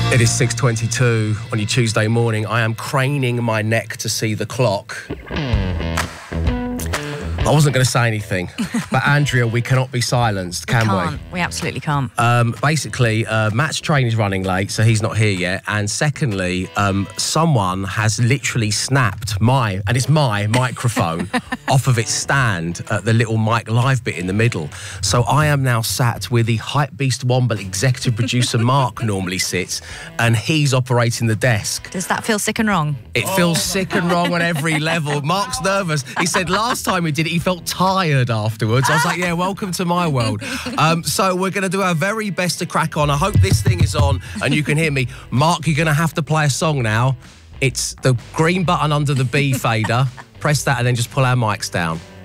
It is 6:22 on your Tuesday morning. I am craning my neck to see the clock. I wasn't going to say anything, but Andrea, we cannot be silenced, can we? We absolutely can't. Basically, Matt's train is running late, so he's not here yet. And secondly, someone has literally snapped my microphone off of its stand at the little mic live bit in the middle. So I am now sat where the Hype Beast Womble executive producer Mark normally sits, and he's operating the desk. Does that feel sick and wrong? It feels sick and wrong on every level. Mark's nervous. He said last time he did it, he felt tired afterwards. I was like, yeah, welcome to my world. So we're going to do our very best to crack on. I hope this thing is on and you can hear me. Mark, you're going to have to play a song now. It's the green button under the B fader. Press that and then just pull our mics down.